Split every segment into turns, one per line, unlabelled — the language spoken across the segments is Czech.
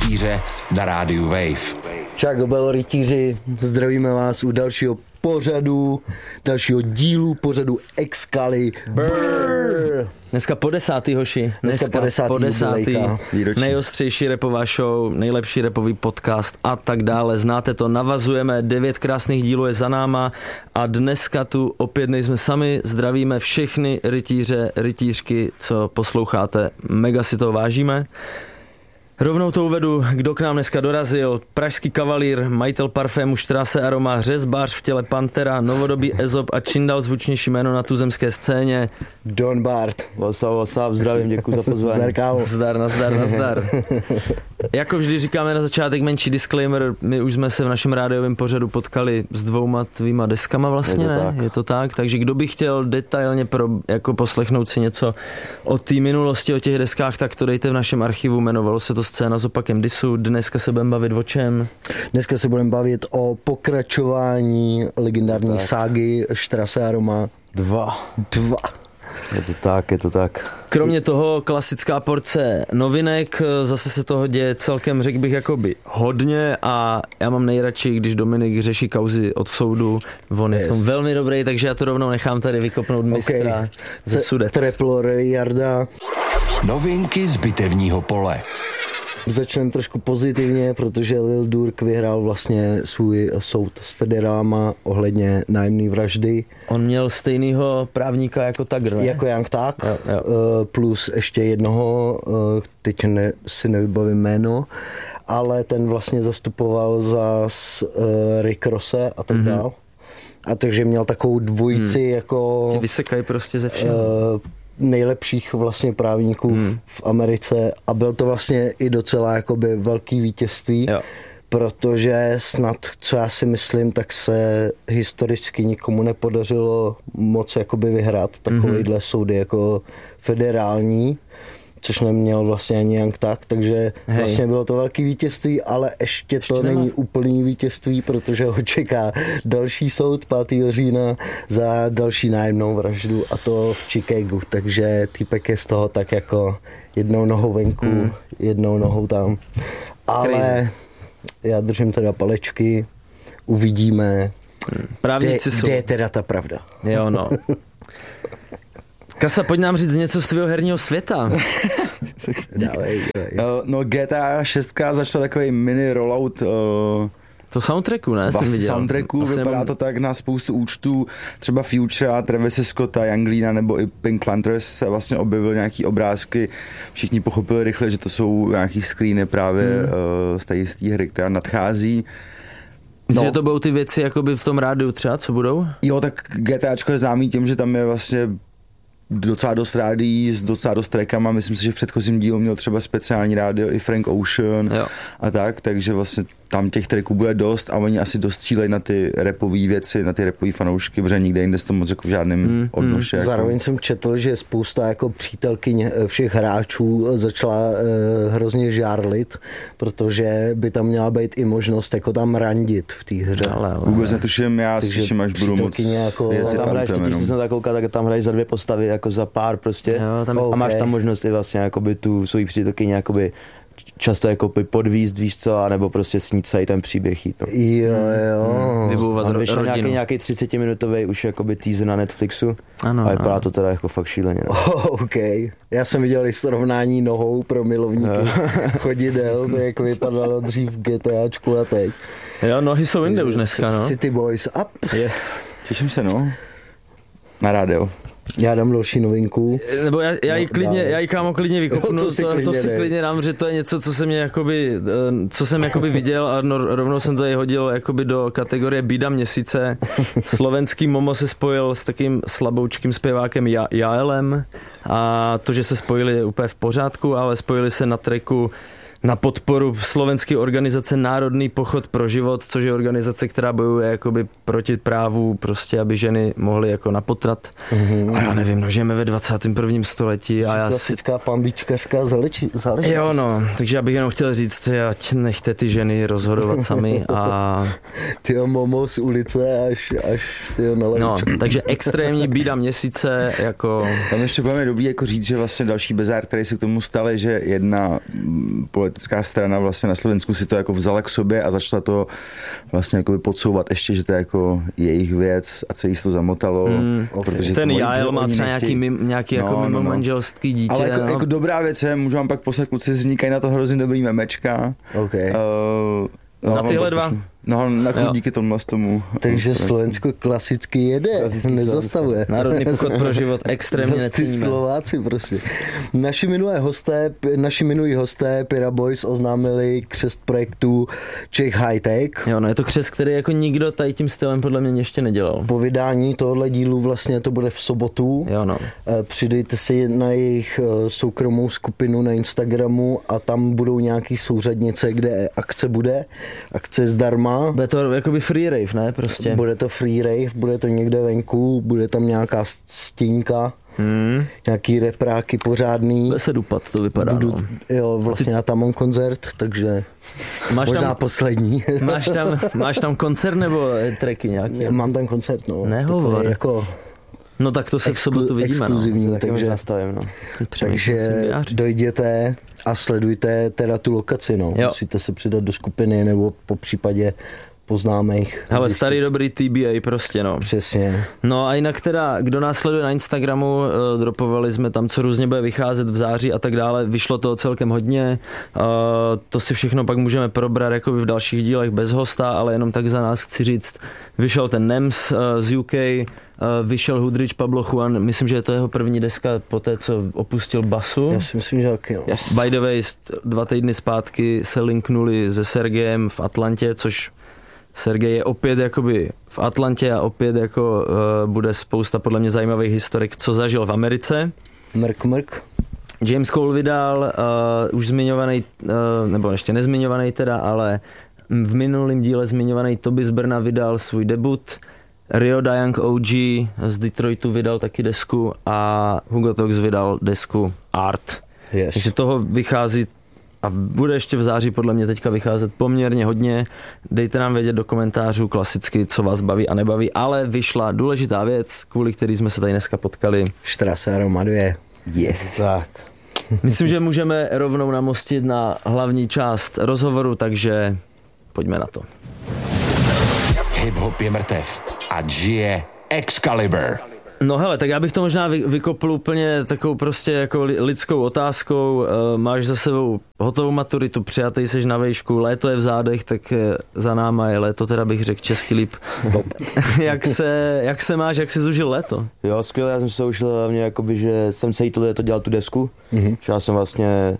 rytíře na rádiu Wave.
Čau, Belo rytíři, zdravíme vás u dalšího dalšího dílu pořadu Excalibur.
Dneska po 10. hoši.
Dneska po 10.
Nejostřejší rapová show, nejlepší rapový podcast a tak dále. Znáte to, navazujeme, 9 krásných dílů je za náma a dneska tu opět nejsme sami, zdravíme všechny rytíře, rytířky, co posloucháte, mega si to vážíme. Rovnou to uvedu, kdo k nám dneska dorazil. Pražský kavalír, majitel parfému Strasse Aroma, řezbář v těle Pantera, novodobý Ezop a čím dál zvučnější jméno na tuzemské scéně.
Don Bart.
What's up, zdravím, děkuji za pozvání.
Zdar, kámo.
Nazdar. Jako vždy říkáme na začátek menší disclaimer, my už jsme se v našem rádiovém pořadu potkali s 2 tvýma deskama vlastně, Je to tak, takže kdo by chtěl detailně jako poslechnout si něco o té minulosti, o těch deskách, tak to dejte v našem archivu, jmenovalo se to Scéna s opakem disu. Dneska se budeme bavit o čem?
Dneska se budeme bavit o pokračování legendární ságy Strasse Aroma 2.
Je to tak.
Kromě toho klasická porce novinek, zase se toho děje celkem, řekl bych, jakoby hodně a já mám nejradši, když Dominik řeší kauzy od soudu, on je v tom velmi dobrý, takže já to rovnou nechám tady vykopnout mistra ze Sudet.
Treplor Jarda.
Novinky z bitevního pole.
Začneme trošku pozitivně, protože Lil Durk vyhrál vlastně svůj soud s federálama ohledně nájemné vraždy.
On měl stejného právníka jako Tagr, ne?
Jako Young Thug,
jo.
Plus ještě jednoho, teď si nevybavím jméno, ale ten vlastně zastupoval za Rick Rosse a tak dál. A takže měl takovou dvojici jako...
Ti vysekají prostě ze všeho.
Nejlepších vlastně právníků v Americe a byl to vlastně i docela jakoby velký vítězství, protože snad, co já si myslím, tak se historicky nikomu nepodařilo moc jakoby vyhrát takovýhle soudy jako federální, což neměl vlastně ani Young Thug, takže vlastně bylo to velký vítězství, ale ještě to není úplný vítězství, protože ho čeká další soud 5. října za další nájemnou vraždu a to v Chicagu, takže týpek je z toho tak jako jednou nohou venku, jednou nohou tam, ale já držím teda palečky, uvidíme, kde je teda ta pravda.
Jo, no. Kasa, pojď nám říct něco z tvého herního světa.
Dávej.
No GTA 6 začal takový mini rollout
to soundtracku, ne? Jsem viděl.
Soundtracku, vypadá to tak na spoustu účtů, třeba Futura, Travise Scotta, Young Leana nebo i Pink Panthers se vlastně objevily nějaký obrázky. Všichni pochopili rychle, že to jsou nějaký screeny právě z té hry, která nadchází.
Myslíš, že to budou ty věci jakoby v tom rádiu třeba, co budou?
Jo, tak GTAčko je známý tím, že tam je vlastně docela dost rádií s docela dost trackama. Myslím si, že v předchozím dílu měl třeba speciální rádio i Frank Ocean a tak, takže vlastně tam těch tracků bude dost a oni asi dost cílejí na ty rapové věci, na ty rapové fanoušky, protože nikde jinde to moc jako v žádném odnoši.
Zároveň jsem četl, že spousta jako přítelkyň všech hráčů začala hrozně žárlit, protože by tam měla být i možnost jako tam randit v té hře.
Ale.
Vůbec netuším, já slyším, až budu moc
jako,
tam
hraješ, když jsem tak koukal, tak tam hraješ za 2 postavy jako za pár prostě.
Jo,
a máš tam možnost i vlastně jakoby tu svoji přítelkyni jakoby často jako podvízt, víš co, anebo prostě snít celý ten příběh jít.
Jo.
Vybouvat rodinu.
Vyšel nějaký 30-minutový už jakoby teaser na Netflixu a vypadá to teda jako fakt šíleně.
OK. Já jsem viděl i srovnání nohou pro milovníky chodidel, to jak vypadalo dřív v GTAčku a teď.
Jo, nohy jsou jinde už dneska, no.
City Boys up.
Yes.
Těším se, no. Na rádio.
Já dám další novinku.
Nebo já ji kámo klidně vykopnu, to si klidně dám, že to je něco, co jsem jakoby viděl a rovnou jsem to tady hodil jakoby do kategorie Bída měsíce. Slovenský Momo se spojil s takým slaboučkým zpěvákem Jaelem a to, že se spojili je úplně v pořádku, ale spojili se na tracku na podporu slovenské organizace Národný pochod pro život, což je organizace, která bojuje jakoby proti právu, prostě, aby ženy mohly jako na potrat. A já nevím, no, žijeme ve 21. století a já
klasická pambičkařská záležitost.
Jo, no, takže já bych jenom chtěl říct, že ať nechte ty ženy rozhodovat sami a...
Tyjo, Momo z ulice až tyjo na levičku.
No, takže extrémní bída měsíce, jako...
Tam ještě budeme dobrý jako říct, že vlastně další bizár, který se k tomu stal, je, že jedna politická strana vlastně na Slovensku si to jako vzala k sobě a začala to vlastně jako podsouvat ještě, že to je jako jejich věc a celý se to zamotalo. Protože
ten Jael má třeba nějaký jako mimo manželský dítě.
Ale jako dobrá věc je, můžu vám pak poslat, kluci, vznikají na to hrozně dobrý memečka.
Okay.
Na tyhle dva?
No, díky tomu.
Takže Slovensko klasicky jede, nezastavuje.
Národní pochod pro život extrémně neceníme.
Slováci prostě. Naši minulí hosté Pira Boys oznámili křest projektu Czech High Tech.
Jo, no je to křest, který jako nikdo tady tím stylem podle mě ještě nedělal.
Po vydání tohohle dílu vlastně to bude v sobotu.
Jo, no.
Přidejte si na jejich soukromou skupinu na Instagramu a tam budou nějaký souřadnice, kde akce bude. Akce zdarma.
Bude to jakoby free rave, ne? Prostě.
Bude to free rave, bude to někde venku, bude tam nějaká stínka, nějaký repráky pořádný.
Bude se dupat, to vypadá.
Jo, vlastně já tam mám koncert, takže možná poslední.
Máš tam koncert nebo tracky nějaký?
Mám tam koncert, no.
Nehovor.
Jako
no tak to se v sobotu vidíme.
Exkluzivní,
no.
takže dojděte a sledujte teda tu lokaci, no. Musíte se přidat do skupiny nebo po případě poznámejch.
Ale starý dobrý TBA prostě, no.
Přesně.
No a jinak teda, kdo nás sleduje na Instagramu, dropovali jsme tam, co různě bude vycházet v září a tak dále, vyšlo toho celkem hodně, to si všechno pak můžeme probrat jakoby v dalších dílech bez hosta, ale jenom tak za nás chci říct, vyšel ten Nems z UK, vyšel Hoodrich Pablo Juan, myslím, že je to jeho první deska po té, co opustil basu.
Já si myslím, že taky, no.
Yes. By the way, 2 týdny zpátky se linknuli se Sergejem v Atlantě, což Sergej je opět jakoby v Atlantě a opět jako bude spousta podle mě zajímavých historik, co zažil v Americe.
Mrk.
James Cole vydal už zmiňovaný, nebo ještě nezmiňovaný teda, ale v minulém díle zmiňovaný Toby z Brna vydal svůj debut. Rio Dayang OG z Detroitu vydal taky desku a Hugo Tox vydal desku Art.
Yes.
Takže toho vychází a bude ještě v září podle mě teďka vycházet poměrně hodně. Dejte nám vědět do komentářů klasicky, co vás baví a nebaví, ale vyšla důležitá věc, kvůli který jsme se tady dneska potkali.
Strasse Aroma 2.
Yes. Tak. Myslím, že můžeme rovnou namostit na hlavní část rozhovoru, takže pojďme na to.
Hip-hop je mrtev a žije Excalibur.
No hele, tak já bych to možná vykopl úplně takovou prostě jako lidskou otázkou. Máš za sebou hotovou maturitu, přijatý seš na vejšku, léto je v zádech, tak za náma je léto, teda bych řekl česky líp. jak se máš, jak jsi zužil léto?
Jo, skvěle, já jsem se užil hlavně jakoby, že jsem celý to léto dělal tu desku, že já jsem vlastně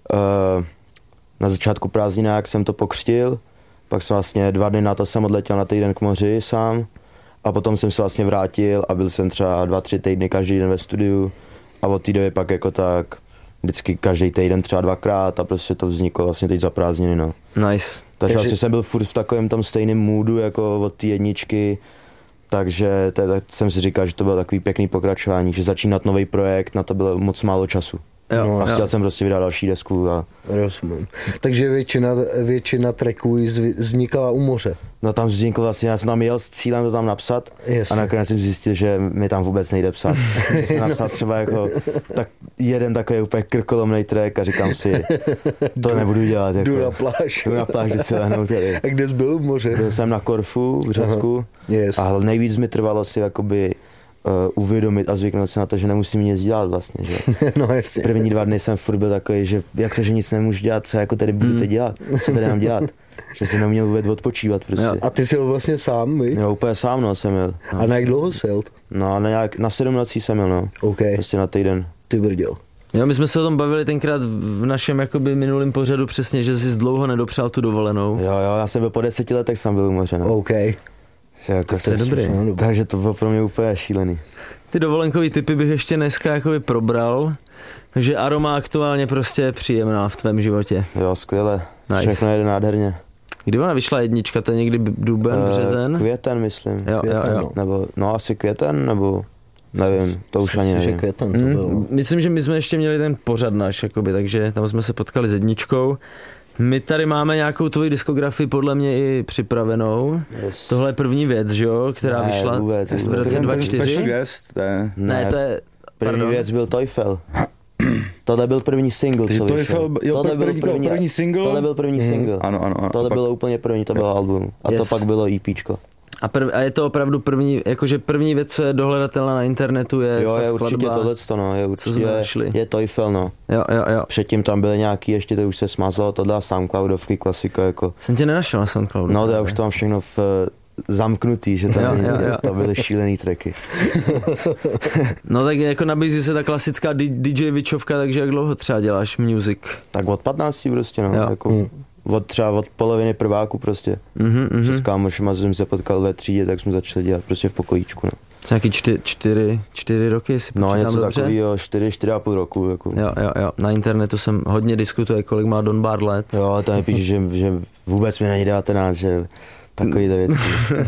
na začátku prázdninák jsem to pokřtil, pak jsem vlastně 2 dny na to jsem odletěl na týden k moři sám. A potom jsem se vlastně vrátil a byl jsem třeba 2-3 týdny každý den ve studiu a od té doby pak jako tak vždycky každý týden třeba 2krát a prostě to vzniklo vlastně teď za prázdniny, no.
Nice.
Takže vlastně jsem byl furt v takovém tom stejném moodu jako od té jedničky, takže jsem si říkal, že to bylo takový pěkný pokračování, že začínat nový projekt, na to bylo moc málo času.
Jo,
a chtěl jsem prostě vydat další desku.
Rozumím. Takže většina tracků vznikala u moře.
No tam vzniklo vlastně, já jsem tam jel s cílem to tam napsat. Jasně. A nakonec jsem zjistil, že mi tam vůbec nejde psát. Že jsem napsal třeba jako tak jeden takový úplně krkolomnej track a říkám si, to nebudu dělat. Jako,
jdu na pláž,
jdu si lehnout tady.
A kde jsi byl v moře?
Byl jsem na Korfu v Řecku a nejvíc mi trvalo si jakoby uvědomit a zvyknout se na to, že nemusím nic dělat vlastně, že?
No jasně.
První 2 dny jsem furt byl takový, že jak to, že nic nemůžu dělat, co jako tady budu teď dělat, co tady mám dělat, že jsem neměl vůbec odpočívat prostě.
Jo. A ty jsi jel vlastně sám, viď?
Jo, úplně sám, no, jsem jel.
A na jak dlouho jsi jel?
No, na 7 nocí jsem jel, no.
Okay.
Prostě na týden.
Ty brděl.
Jo, my jsme se o tom bavili tenkrát v našem jakoby minulém pořadu přesně, že jsi dlouho nedopřál tu dovolenou.
Jo, já jsem byl po 10 letech, jsem byl u moře, no.
OK.
Jako
to je dobrý.
Takže to bylo pro mě úplně šílený.
Ty dovolenkový typy bych ještě dneska jakoby probral, takže Aroma aktuálně prostě je příjemná v tvém životě.
Jo, skvěle. Nice. Všechno jede nádherně.
Kdy ona vyšla jednička, to je někdy duben, březen?
Květen, myslím.
Jo.
Nebo, no asi květen, nebo nevím, to už ani nevím.
Květen to bylo.
Myslím, že my jsme ještě měli ten pořad náš, jakoby, takže tam jsme se potkali s jedničkou. My tady máme nějakou tvoji diskografii podle mě i připravenou. Yes. Tohle je první věc, že jo, která vyšla v roce 2004.
Ne,
to je...
První věc byl Teufel. Tohle byl první single, co vyšel.
Tohle byl první single?
Tohle byl první single.
Ano.
Tohle bylo úplně první, to bylo album. A to pak bylo EPčko.
A je to opravdu první, jakože první věc, co je dohledatelná na internetu, je
jo,
ta
je
skladba,
určitě tohleto, no, je určitě, je Teufel, no.
Jo.
Předtím tam byly nějaký, ještě to už se smazalo, tohle a SoundCloudovky, klasika, jako.
Jsem tě nenašel na SoundCloudu.
No, já už to mám všechno zamknutý, že to byly šílený tracky.
No tak jako nabízí se ta klasická DJ Vičovka, takže jak dlouho třeba děláš music?
Tak od 15 prostě, no, jako od poloviny prváku prostě. Že s kámošema jsem se potkal ve třídě, tak jsme začali dělat prostě v pokojíčku, no.
Nějaký 4 roky, jestli
no,
počítám
něco
dobře?
takového, 4,5 roku. Jako.
Jo. Na internetu jsem hodně diskutuje, kolik má Don Bard let.
Jo, to mi píše, že vůbec mi není 19, že takovýhle věci.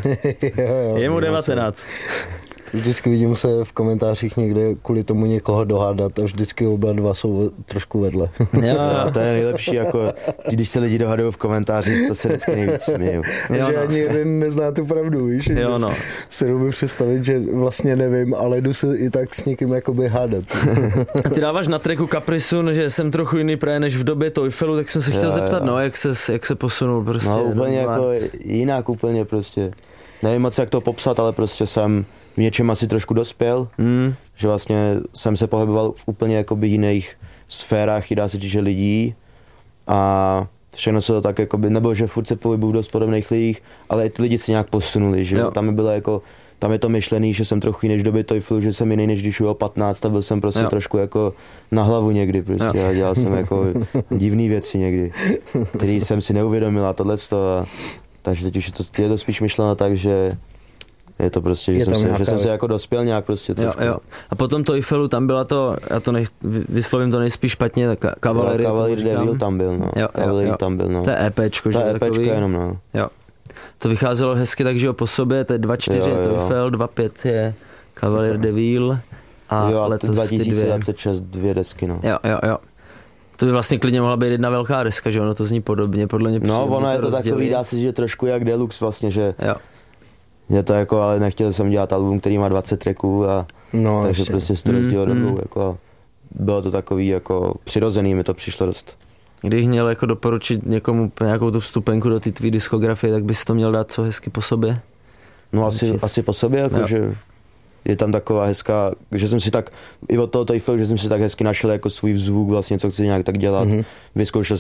Je mu 19.
Vždycky vidím se v komentářích někde kvůli tomu někoho dohádat a vždycky oba dva jsou trošku vedle.
Jo, to je nejlepší, jako když se lidi dohadují v komentářích, to se vždycky nejvíc směju.
Že ani jeden nezná tu pravdu, víš?
Jo, no.
Se dobu představit, že vlastně nevím, ale jdu se i tak s někým jakoby hádat.
A ty dáváš na tracku Caprisun, že jsem trochu jiný právě než v době Teufelu, tak jsem se chtěl zeptat, no, jak se posunul prostě.
No úplně jako jinak úplně prostě. Nevím moc, jak to popsat, ale prostě jsem v něčem asi trošku dospěl, že vlastně jsem se pohyboval v úplně jakoby jiných sférách, dá se říct, že lidí a všechno se to tak jakoby, nebo že furt se pohybuju v dost podobných lidích, ale i ty lidi si nějak posunuli, že tam mi bylo jako, tam je to myšlený, že jsem trochu jiný než v době Teufelu, že jsem jiný než když bylo 15 a byl jsem prostě trošku jako na hlavu někdy prostě a dělal jsem jako divný věci někdy, který jsem si neuvědomil a tohleto takže teď už je to spíš myšleno tak, že je to prostě, že jsem se jako dospěl nějak prostě trošku.
Jo. A potom Teufelu tam byla to, já to vyslovím to nejspíš špatně, Cavalier
Devil tam byl, no. Cavalier tam byl, no.
To je EPčko, že
takový? To je EPčko jenom, no.
Jo. To vycházelo hezky tak, že jo, po sobě, to je 2.4 je Teufel, 2.5 je Cavalier Devil a
jo,
letos
2026 dvě desky, no.
Jo. To by vlastně klidně mohla být jedna velká deska, že ono to zní podobně, podle mě.
No, ono je to takový, dá se, že trošku jak Deluxe vlastně, že je to jako, ale nechtěl jsem dělat album, který má 20 tracků a takže prostě z toho rozdíl dobou, jako bylo to takový jako přirozený, mi to přišlo dost.
Kdybych měl jako doporučit někomu nějakou tu vstupenku do té tvý diskografie, tak bys to měl dát co hezky po sobě?
No asi po sobě, jako že je tam taková hezká, že jsem si tak, i od toho Teufelu, že jsem si tak hezky našel jako svůj zvuk vlastně, co chci nějak tak dělat. Vyzkoušel